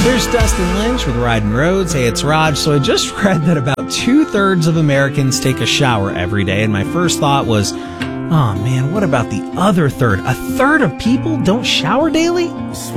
There's Dustin Lynch with Riding Roads. Hey, it's Raj. So I just read that about 2/3 of Americans take a shower every day, and my first thought was, oh man, what about the other third? A third of people don't shower daily?